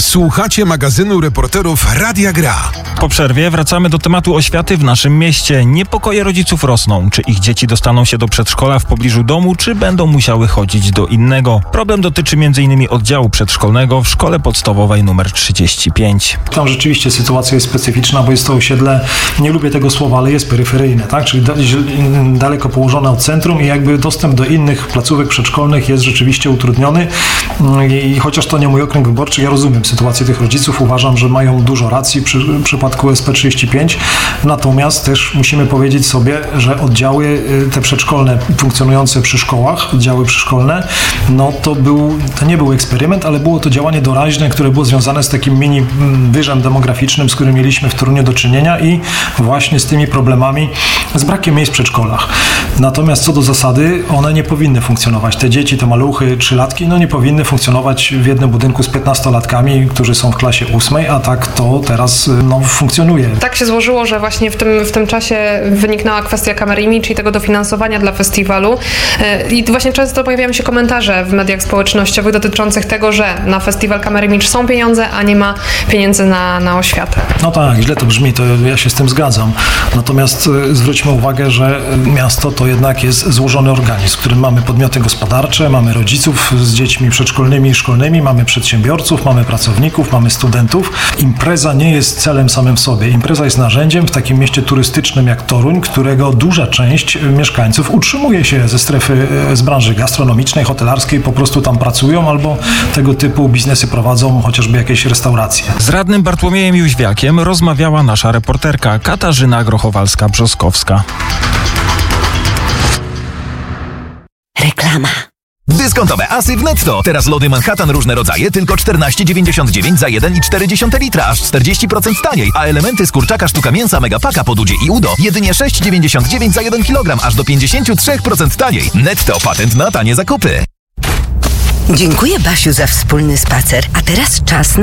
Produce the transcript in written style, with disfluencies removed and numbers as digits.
Słuchacie magazynu reporterów Radia Gra. Po przerwie wracamy do tematu oświaty w naszym mieście. Niepokoje rodziców rosną. Czy ich dzieci dostaną się do przedszkola w pobliżu domu, czy będą musiały chodzić do innego? Problem dotyczy m.in. oddziału przedszkolnego w szkole podstawowej nr 35. Tam rzeczywiście sytuacja jest specyficzna, bo jest to osiedle, nie lubię tego słowa, ale jest peryferyjne, tak? Czyli daleko położone od centrum i jakby dostęp do innych placówek przedszkolnych jest rzeczywiście utrudniony. I chociaż to nie mój okręg wyborczy, ja rozumiem sytuację tych rodziców, uważam, że mają dużo racji w przypadku SP35, natomiast też musimy powiedzieć sobie, że oddziały te przedszkolne funkcjonujące przy szkołach, oddziały przyszkolne, no to nie był eksperyment, ale było to działanie doraźne, które było związane z takim mini wyżem demograficznym, z którym mieliśmy w Toruniu do czynienia i właśnie z tymi problemami, z brakiem miejsc w przedszkolach. Natomiast co do zasady, one nie powinny funkcjonować. Te dzieci, te maluchy, 3-latki, no nie powinny funkcjonować w jednym budynku z 15-latkami, którzy są w klasie 8, a tak to teraz funkcjonuje. Tak się złożyło, że właśnie w tym czasie wyniknęła kwestia Kamery Image, czyli tego dofinansowania dla festiwalu. I właśnie często pojawiają się komentarze w mediach społecznościowych dotyczących tego, że na festiwal Kamery Image są pieniądze, a nie ma pieniędzy na oświatę. No tak, źle to brzmi, to ja się z tym zgadzam. Natomiast zwróćmy uwagę, że miasto to jednak jest złożony organizm, w którym mamy podmioty gospodarcze, mamy rodziców z dziećmi przedszkolnymi i szkolnymi, mamy przedsiębiorców, mamy pracowników, mamy studentów. Impreza nie jest celem samym w sobie. Impreza jest narzędziem w takim mieście turystycznym jak Toruń, którego duża część mieszkańców utrzymuje się ze strefy, z branży gastronomicznej, hotelarskiej, po prostu tam pracują albo tego typu biznesy prowadzą, chociażby jakieś restauracje. Z radnym Bartłomiejem Jóźwiakiem rozmawiała nasza reporterka Katarzyna Grochowalska-Brzoskowska. Reklama. Dyskontowe asy w Netto. Teraz lody Manhattan różne rodzaje tylko 14,99 za 1,4 litra, aż 40% taniej. A elementy z kurczaka sztuka mięsa Megapaka po Dudzie i Udo jedynie 6,99 za 1 kg, aż do 53% taniej. Netto, patent na tanie zakupy. Dziękuję, Basiu, za wspólny spacer. A teraz czas